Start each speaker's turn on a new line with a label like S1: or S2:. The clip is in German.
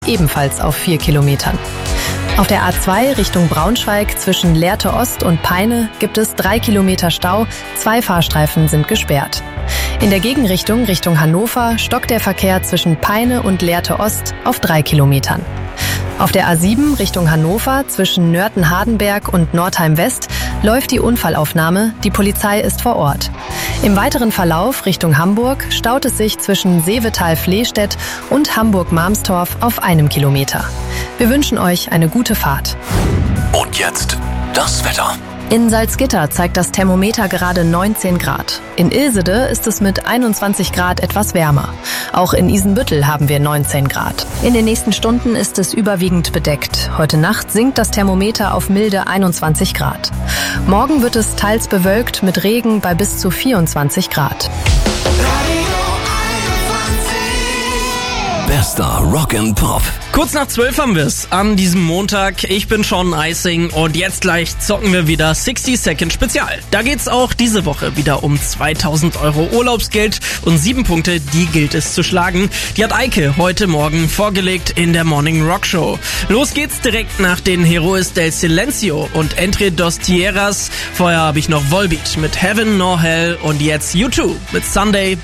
S1: ebenfalls auf 4 Kilometern. Auf der A2 Richtung Braunschweig zwischen Lehrte Ost und Peine gibt es 3 Kilometer Stau, 2 Fahrstreifen sind gesperrt. In der Gegenrichtung Richtung Hannover stockt der Verkehr zwischen Peine und Lehrte Ost auf 3 Kilometern. Auf der A7 Richtung Hannover zwischen Nörten-Hardenberg und Nordheim West läuft die Unfallaufnahme, die Polizei ist vor Ort. Im weiteren Verlauf Richtung Hamburg staut es sich zwischen Seevetal-Flehstedt und Hamburg-Marmstorf auf 1 Kilometer. Wir wünschen euch eine gute Fahrt.
S2: Und jetzt das Wetter.
S1: In Salzgitter zeigt das Thermometer gerade 19 Grad. In Ilsede ist es mit 21 Grad etwas wärmer. Auch in Isenbüttel haben wir 19 Grad. In den nächsten Stunden ist es überwiegend bedeckt. Heute Nacht sinkt das Thermometer auf milde 21 Grad. Morgen wird es teils bewölkt mit Regen bei bis zu 24 Grad.
S2: Bester Rock and Pop.
S3: Kurz nach 12 haben wir es an diesem Montag. Ich bin Sean Icing und jetzt gleich zocken wir wieder 60 Second Spezial. Da geht's auch diese Woche wieder um 2000 € Urlaubsgeld und 7 Punkte, die gilt es zu schlagen. Die hat Eike heute Morgen vorgelegt in der Morning Rock Show. Los geht's direkt nach den Heroes del Silencio und Entre dos Tierras. Vorher habe ich noch Volbeat mit Heaven nor Hell und jetzt U2 mit Sunday.